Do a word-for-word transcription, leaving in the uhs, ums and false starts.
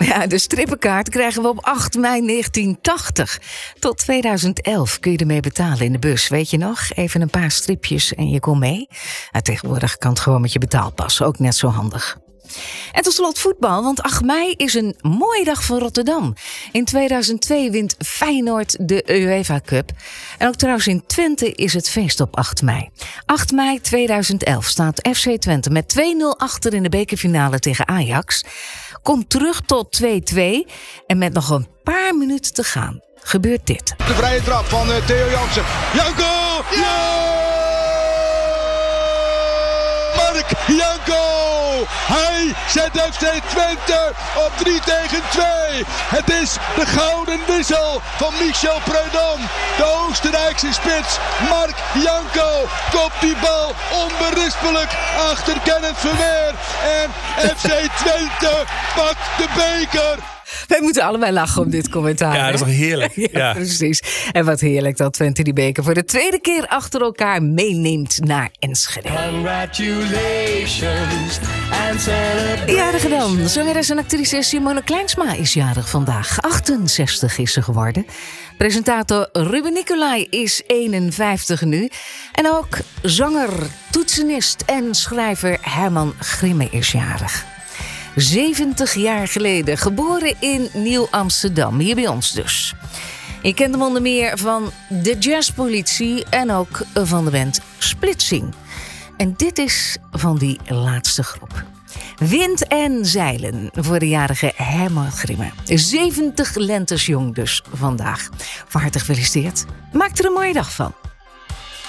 Ja, de strippenkaart krijgen we op acht mei negentien tachtig. Tot tweeduizend elf kun je ermee betalen in de bus. Weet je nog? Even een paar stripjes en je kon mee. Nou, tegenwoordig kan het gewoon met je betaalpas. Ook net zo handig. En tot slot voetbal, want acht mei is een mooie dag voor Rotterdam. In tweeduizend twee wint Feyenoord de UEFA Cup. En ook trouwens in Twente is het feest op acht mei. acht mei tweeduizend elf staat F C Twente met twee nul achter in de bekerfinale tegen Ajax. Komt terug tot twee-twee en met nog een paar minuten te gaan gebeurt dit. De vrije trap van uh, Theo Jansen. Janko! Ja! Mark Janko! Hij zet F C Twente op drie tegen twee. Het is de gouden wissel van Michel Preud'homme. De Oostenrijkse spits Mark Janko kopt die bal onberispelijk achter Kenneth Vermeer. En F C Twente pakt de beker. Wij moeten allebei lachen om dit commentaar. Ja, dat is toch heerlijk. Ja, ja, precies. En wat heerlijk dat Twente die beker voor de tweede keer achter elkaar meeneemt naar Enschede. Congratulations and celebrations. Jarige dan. Zangeres en actrice Simone Kleinsma is jarig vandaag. achtenzestig is ze geworden. Presentator Ruben Nicolai is eenenvijftig nu. En ook zanger, toetsenist en schrijver Herman Grimme is jarig. zeventig jaar geleden, geboren in Nieuw-Amsterdam, hier bij ons dus. Je kent hem onder meer van de Jazzpolitie en ook van de band Splitsing. En dit is van die laatste groep. Wind en zeilen voor de jarige Herman Grimme. zeventig lentes jong dus vandaag. Van harte gefeliciteerd. Maak er een mooie dag van.